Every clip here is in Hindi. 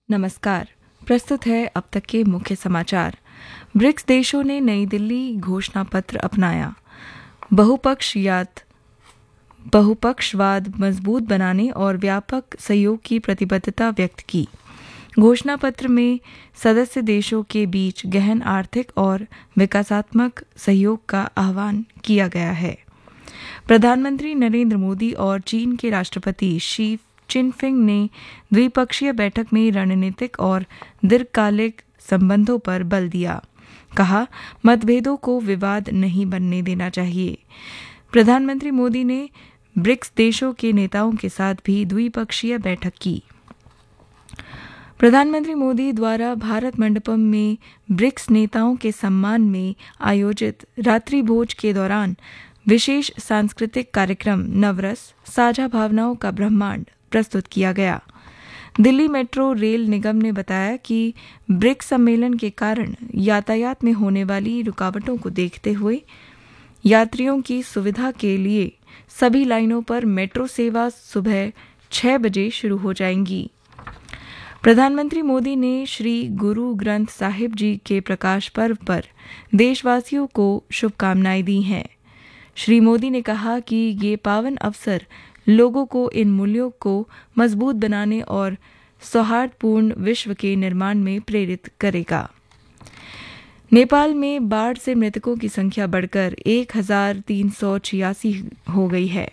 नमस्कार। प्रस्तुत है अब तक के मुख्य समाचार। ब्रिक्स देशों ने नई दिल्ली घोषणा पत्र अपनाया। बहुपक्षवाद मजबूत बनाने और व्यापक सहयोग की प्रतिबद्धता व्यक्त की। घोषणा पत्र में सदस्य देशों के बीच गहन आर्थिक और विकासात्मक सहयोग का आह्वान किया गया है। प्रधानमंत्री नरेंद्र मोदी और चीन के राष्ट्रपति शी चिनफिंग ने द्विपक्षीय बैठक में रणनीतिक और दीर्घकालिक संबंधों पर बल दिया। कहा, मतभेदों को विवाद नहीं बनने देना चाहिए। प्रधानमंत्री मोदी ने ब्रिक्स देशों के नेताओं के साथ भी द्विपक्षीय बैठक की। प्रधानमंत्री मोदी द्वारा भारत मंडपम में ब्रिक्स नेताओं के सम्मान में आयोजित रात्रि भोज के दौरान विशेष सांस्कृतिक कार्यक्रम नवरस साझा भावनाओं का ब्रह्मांड प्रस्तुत किया गया। दिल्ली मेट्रो रेल निगम ने बताया कि ब्रिक्स सम्मेलन के कारण यातायात में होने वाली रुकावटों को देखते हुए यात्रियों की सुविधा के लिए सभी लाइनों पर मेट्रो सेवा सुबह 6 बजे शुरू हो जाएंगी। प्रधानमंत्री मोदी ने श्री गुरु ग्रंथ साहिब जी के प्रकाश पर्व पर देशवासियों को शुभकामनाएं दी हैं। श्री मोदी ने कहा कि ये पावन अवसर लोगों को इन मूल्यों को मजबूत बनाने और सौहार्दपूर्ण विश्व के निर्माण में प्रेरित करेगा। नेपाल में बाढ़ से मृतकों की संख्या बढ़कर 1386 हो गई है।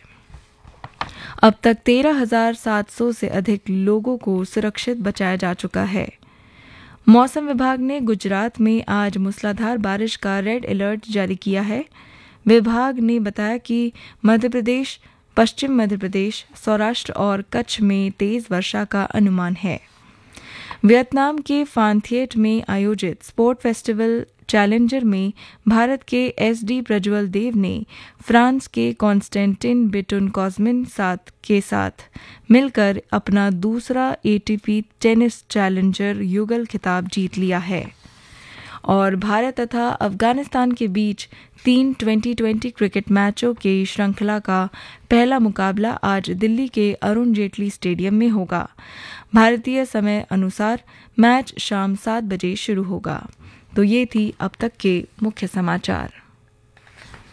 अब तक 13,700 से अधिक लोगों को सुरक्षित बचाया जा चुका है। मौसम विभाग ने गुजरात में आज मूसलाधार बारिश का रेड अलर्ट जारी किया है। विभाग ने बताया कि मध्य प्रदेश, पश्चिम मध्य प्रदेश, सौराष्ट्र और कच्छ में तेज वर्षा का अनुमान है। वियतनाम के फान थिएट में आयोजित स्पोर्ट फेस्टिवल चैलेंजर में भारत के एसडी प्रज्वल देव ने फ्रांस के कॉन्स्टेंटिन बिटुन-कॉजमिन के साथ मिलकर अपना दूसरा एटीपी टेनिस चैलेंजर युगल खिताब जीत लिया है। और भारत तथा अफगानिस्तान के बीच 3 2020 क्रिकेट मैचों की श्रृंखला का पहला मुकाबला आज दिल्ली के अरुण जेटली स्टेडियम में होगा। भारतीय समय अनुसार मैच शाम 7 बजे शुरू होगा। तो ये थी अब तक के मुख्य समाचार।